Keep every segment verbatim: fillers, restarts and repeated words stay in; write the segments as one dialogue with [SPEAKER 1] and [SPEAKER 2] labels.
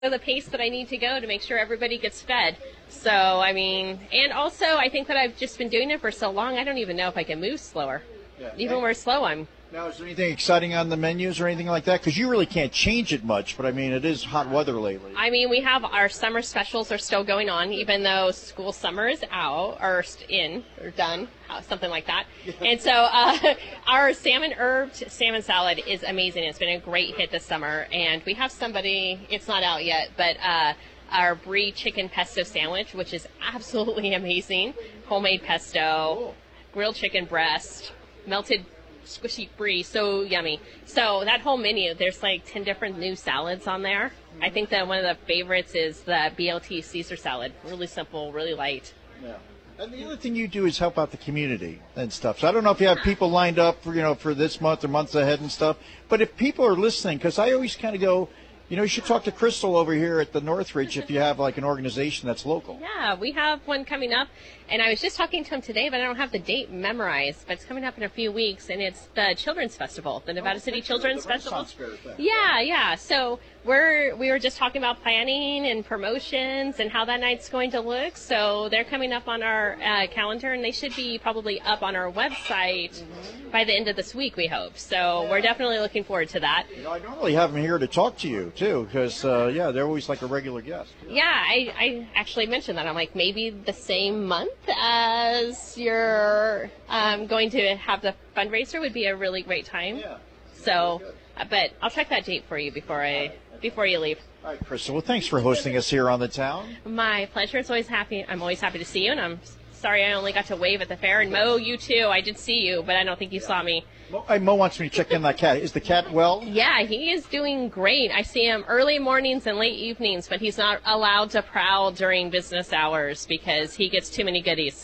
[SPEAKER 1] the pace that I need to go to make sure everybody gets fed. So, I mean, and also I think that I've just been doing it for so long, I don't even know if I can move slower. Yeah. Even when we're slow, I'm...
[SPEAKER 2] Now, is there anything exciting on the menus or anything like that? Because you really can't change it much, but I mean, it is hot weather lately.
[SPEAKER 1] I mean, we have our summer specials are still going on, even though school summer is out, or in, or done, something like that. And so uh, our salmon herbed salmon salad is amazing. It's been a great hit this summer. And we have somebody, it's not out yet, but uh, our brie chicken pesto sandwich, which is absolutely amazing. Homemade pesto, grilled chicken breast, melted squishy brie, so yummy. So that whole menu, there's like ten different new salads on there. I think that one of the favorites is the B L T Caesar salad. Really simple, really light.
[SPEAKER 2] Yeah. And the other thing you do is help out the community and stuff. So I don't know if you have people lined up for, you know, for this month or months ahead and stuff, but if people are listening, because I always kind of go, you know, you should talk to Crystal over here at the Northridge if you have like an organization that's local.
[SPEAKER 1] Yeah, we have one coming up, and I was just talking to him today, but I don't have the date memorized. But it's coming up in a few weeks, and it's the Children's Festival, the Nevada oh, City Children's Festival. Yeah, yeah. So we're we were just talking about planning and promotions and how that night's going to look. So they're coming up on our uh, calendar, and they should be probably up on our website mm-hmm. by the end of this week, we hope. So yeah. We're definitely looking forward to that.
[SPEAKER 2] You know, I normally have them here to talk to you too, because uh, yeah, they're always like a regular guest.
[SPEAKER 1] Yeah, I, I actually mentioned that. I'm like, maybe the same month as you're um, going to have the fundraiser would be a really great time.
[SPEAKER 2] Yeah.
[SPEAKER 1] So, uh, but I'll check that date for you before I right. before you leave.
[SPEAKER 2] All right, Crystal. Well, thanks for hosting us here on the town.
[SPEAKER 1] My pleasure. It's always happy. I'm always happy to see you, and I'm sorry I only got to wave at the fair. And Mo, you too. I did see you, but I don't think you yeah. saw me.
[SPEAKER 2] Mo, hey, Mo wants me to check in that cat. Is the cat well?
[SPEAKER 1] Yeah, he is doing great. I see him early mornings and late evenings, but he's not allowed to prowl during business hours because he gets too many goodies.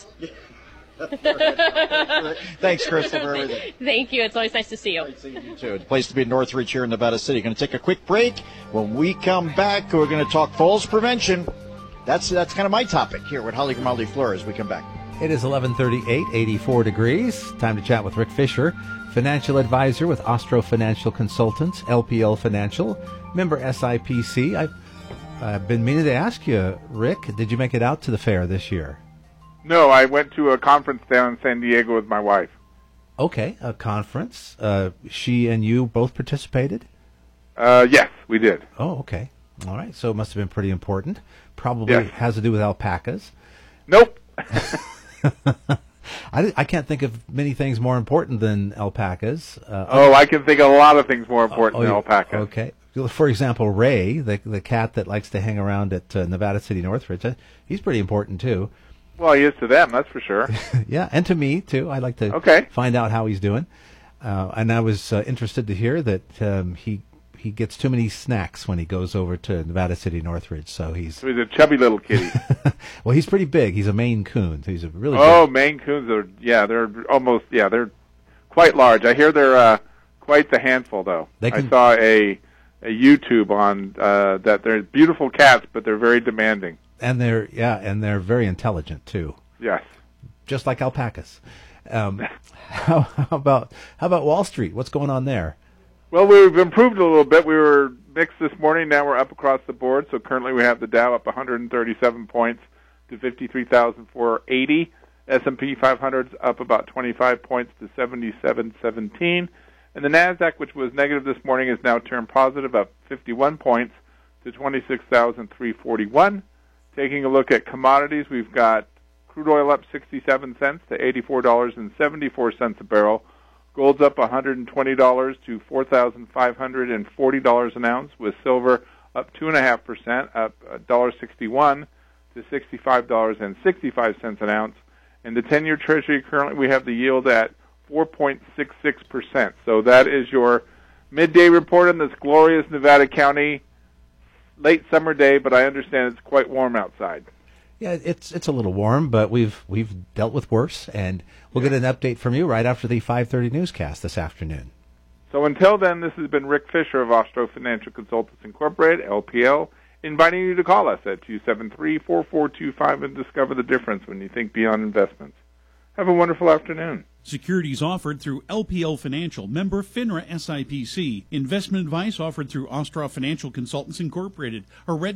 [SPEAKER 2] Thanks, Crystal, for everything.
[SPEAKER 1] Thank you. It's always nice to see you.
[SPEAKER 2] Nice seeing you, too. It's a place to be in Northridge here in Nevada City. Going to take a quick break. When we come back, we're going to talk falls prevention. That's that's kind of my topic here with Holly Grimaldi Flores. We come back.
[SPEAKER 3] It is eleven thirty-eight, eighty-four degrees. Time to chat with Rick Fisher, financial advisor with Ostro Financial Consultants, L P L Financial, member S I P C. I've, I've been meaning to ask you, Rick, did you make it out to the fair this year?
[SPEAKER 4] No, I went to a conference down in San Diego with my wife.
[SPEAKER 3] Okay, a conference. Uh, she and you both participated?
[SPEAKER 4] Uh, yes, we did.
[SPEAKER 3] Oh, okay. All right, so it must have been pretty important. Probably
[SPEAKER 4] yes.
[SPEAKER 3] has to do with alpacas.
[SPEAKER 4] Nope.
[SPEAKER 3] I, I can't think of many things more important than alpacas. Uh,
[SPEAKER 4] oh, I can think of a lot of things more important oh, than alpacas.
[SPEAKER 3] Okay. For example, Ray, the the cat that likes to hang around at uh, Nevada City Northridge, uh, he's pretty important too.
[SPEAKER 4] Well, he is to them, that's for sure.
[SPEAKER 3] Yeah, and to me too. I'd like to
[SPEAKER 4] okay.
[SPEAKER 3] find out how he's doing. Uh, and I was uh, interested to hear that um, he he gets too many snacks when he goes over to Nevada City Northridge. So he's
[SPEAKER 4] so he's a chubby little kitty.
[SPEAKER 3] Well, he's pretty big. He's a Maine Coon. He's a really
[SPEAKER 4] oh,
[SPEAKER 3] big.
[SPEAKER 4] Maine Coons are yeah, they're almost yeah, they're quite large. I hear they're uh, quite the handful though.
[SPEAKER 3] They can,
[SPEAKER 4] I saw a a YouTube on uh, that they're beautiful cats, but they're very demanding.
[SPEAKER 3] And they're yeah, and they're very intelligent too.
[SPEAKER 4] Yes,
[SPEAKER 3] just like alpacas. Um, how, how about how about Wall Street? What's going on there?
[SPEAKER 4] Well, we've improved a little bit. We were mixed this morning. Now we're up across the board. So currently we have the Dow up one hundred thirty-seven points to fifty-three thousand four hundred eighty. S and P five hundred's up about twenty-five points to seventy-seven seventeen. And the NASDAQ, which was negative this morning, is now turned positive, up fifty-one points to twenty-six thousand three hundred forty-one. Taking a look at commodities, we've got crude oil up sixty-seven cents to eighty-four dollars and seventy-four cents a barrel. Gold's up one hundred twenty dollars to four thousand five hundred forty dollars an ounce, with silver up two point five percent, up one dollar sixty-one to sixty-five dollars and sixty-five cents an ounce. And the ten-year Treasury, currently we have the yield at four point six six percent. So that is your midday report on this glorious Nevada County late summer day, but I understand it's quite warm outside.
[SPEAKER 3] Yeah, it's it's a little warm, but we've we've dealt with worse, and we'll yeah. get an update from you right after the five thirty newscast this afternoon.
[SPEAKER 4] So until then, this has been Rick Fisher of Ostro Financial Consultants Incorporated, L P L, inviting you to call us at two seven three, four four two five and discover the difference when you think beyond investments. Have a wonderful afternoon.
[SPEAKER 5] Securities offered through L P L Financial, member FINRA S I P C. Investment advice offered through Ostroff Financial Consultants Incorporated, a